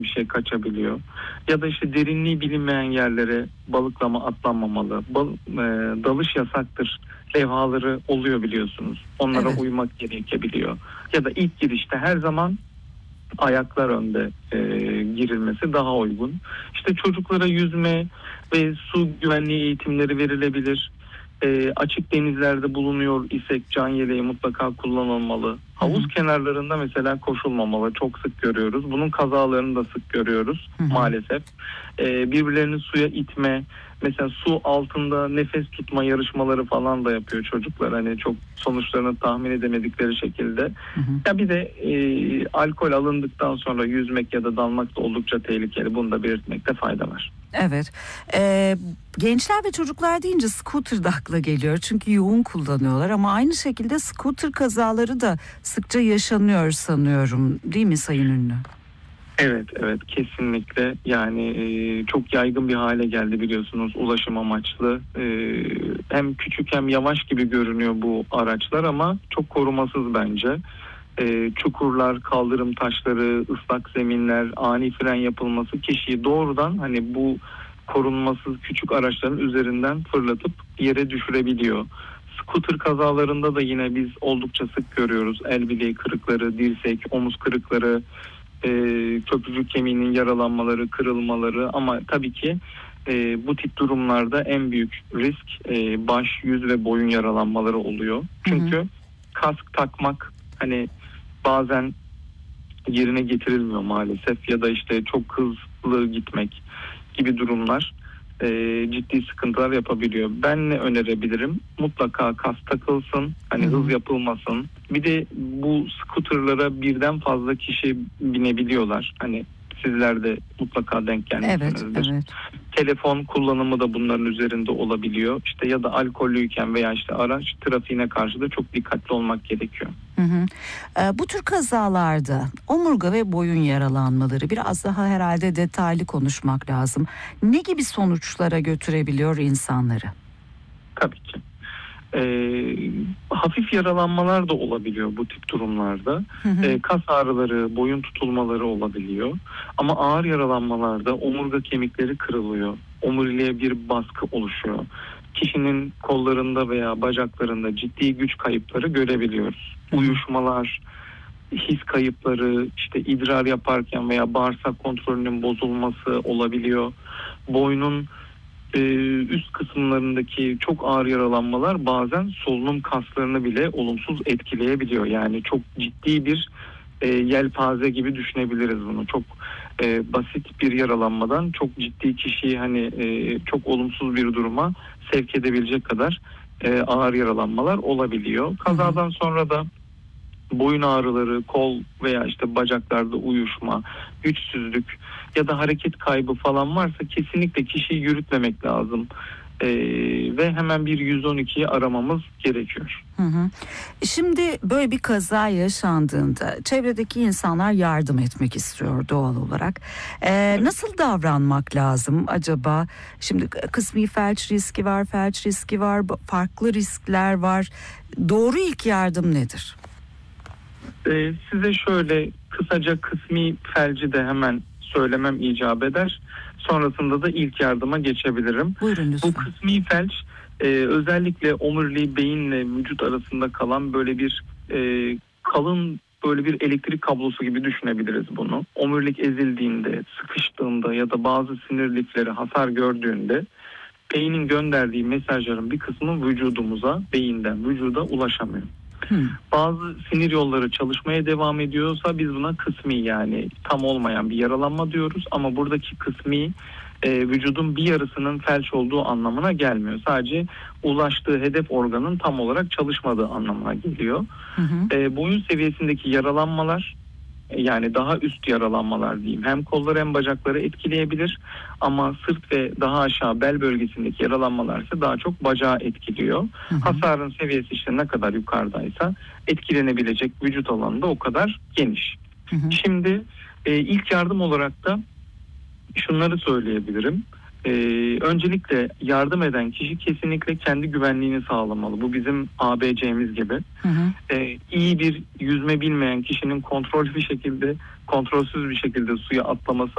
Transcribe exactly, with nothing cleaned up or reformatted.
bir şey kaçabiliyor. Ya da işte derinliği bilinmeyen yerlere balıklama atlanmamalı. Bal, e, dalış yasaktır levhaları oluyor biliyorsunuz. Onlara Evet. uymak gerekebiliyor. Ya da ilk girişte her zaman ayaklar önde e, girilmesi daha uygun. İşte çocuklara yüzme ve su güvenliği eğitimleri verilebilir. E, açık denizlerde bulunuyor isek can yeleği mutlaka kullanılmalı. Havuz Hı hı. kenarlarında mesela koşulmamalı. Çok sık görüyoruz. Bunun kazalarını da sık görüyoruz Hı hı. maalesef. E, birbirlerini suya itme, mesela su altında nefes tutma yarışmaları falan da yapıyor çocuklar. Hani çok sonuçlarını tahmin edemedikleri şekilde. Hı hı. Ya bir de e, alkol alındıktan sonra yüzmek ya da dalmak da oldukça tehlikeli. Bunu da belirtmekte fayda var. Evet. Ee, gençler ve çocuklar deyince scooter da akla geliyor. Çünkü yoğun kullanıyorlar ama aynı şekilde scooter kazaları da sıkça yaşanıyor sanıyorum. Değil mi Sayın Ünlü? Evet, evet kesinlikle. Yani e, çok yaygın bir hale geldi biliyorsunuz ulaşım amaçlı. E, hem küçük hem yavaş gibi görünüyor bu araçlar ama çok korumasız bence. E, çukurlar, kaldırım taşları, ıslak zeminler, ani fren yapılması kişiyi doğrudan hani bu korunmasız küçük araçların üzerinden fırlatıp yere düşürebiliyor. Scooter kazalarında da yine biz oldukça sık görüyoruz. El bileği kırıkları, dirsek, omuz kırıkları, e, köprücük kemiğinin yaralanmaları, kırılmaları ama tabii ki e, bu tip durumlarda en büyük risk e, baş, yüz ve boyun yaralanmaları oluyor. Çünkü Hı hı. kask takmak hani bazen yerine getirilmiyor maalesef ya da işte çok hızlı gitmek gibi durumlar e, ciddi sıkıntılar yapabiliyor. Ben ne önerebilirim? Mutlaka kask takılsın, hani Hı hı. hız yapılmasın. Bir de bu scooterlara birden fazla kişi binebiliyorlar. Hani sizler de mutlaka denk Evet, gelmişsinizdir. evet. Telefon kullanımı da bunların üzerinde olabiliyor. İşte ya da alkollüyken veya işte araç trafiğine karşı da çok dikkatli olmak gerekiyor. Hı hı. Ee, bu tür kazalarda omurga ve boyun yaralanmaları biraz daha herhalde detaylı konuşmak lazım. Ne gibi sonuçlara götürebiliyor insanları? Tabii ki. Ee, hafif yaralanmalar da olabiliyor bu tip durumlarda. Hı hı. Ee, kas ağrıları, boyun tutulmaları olabiliyor. Ama ağır yaralanmalarda omurga kemikleri kırılıyor. Omuriliğe bir baskı oluşuyor. Kişinin kollarında veya bacaklarında ciddi güç kayıpları görebiliyoruz. Hı hı. Uyuşmalar, his kayıpları, işte idrar yaparken veya bağırsak kontrolünün bozulması olabiliyor. Boynun e, üst kısımlarındaki çok ağır yaralanmalar bazen solunum kaslarını bile olumsuz etkileyebiliyor. Yani çok ciddi bir e, yelpaze gibi düşünebiliriz bunu. Çok e, basit bir yaralanmadan çok ciddi kişiyi hani e, çok olumsuz bir duruma sevk edebilecek kadar e, ağır yaralanmalar olabiliyor. Kazadan sonra da boyun ağrıları, kol veya işte bacaklarda uyuşma, güçsüzlük ya da hareket kaybı falan varsa kesinlikle kişiyi yürütmemek lazım. Ee, ve hemen bir yüz on ikiyi aramamız gerekiyor. Hı hı. Şimdi böyle bir kaza yaşandığında çevredeki insanlar yardım etmek istiyor doğal olarak. Ee, nasıl davranmak lazım acaba? Şimdi kısmi felç riski var, felç riski var, farklı riskler var. Doğru ilk yardım nedir? Ee, size şöyle kısaca kısmi felci de hemen söylemem icap eder. Sonrasında da ilk yardıma geçebilirim. Buyurun Bu lütfen. kısmi felç e, özellikle omuriliği beyinle vücut arasında kalan böyle bir e, kalın böyle bir elektrik kablosu gibi düşünebiliriz bunu. Omurilik ezildiğinde, sıkıştığında ya da bazı sinir lifleri hasar gördüğünde beynin gönderdiği mesajların bir kısmı vücudumuza, beyinden vücuda ulaşamıyor. Hmm. Bazı sinir yolları çalışmaya devam ediyorsa biz buna kısmi yani tam olmayan bir yaralanma diyoruz. Ama buradaki kısmi e, vücudun bir yarısının felç olduğu anlamına gelmiyor. Sadece ulaştığı hedef organın tam olarak çalışmadığı anlamına geliyor. Hı hı. E, boyun seviyesindeki yaralanmalar yani daha üst yaralanmalar diyeyim hem kolları hem bacakları etkileyebilir ama sırt ve daha aşağı bel bölgesindeki yaralanmalar ise daha çok bacağı etkiliyor. Hı hı. Hasarın seviyesi işte ne kadar yukarıdaysa etkilenebilecek vücut alanı da o kadar geniş. Hı hı. Şimdi e, ilk yardım olarak da şunları söyleyebilirim. Ee, öncelikle yardım eden kişi kesinlikle kendi güvenliğini sağlamalı. Bu bizim A B C'miz gibi. Hı hı. Ee, iyi bir yüzme bilmeyen kişinin kontrollü bir şekilde, kontrolsüz bir şekilde suya atlaması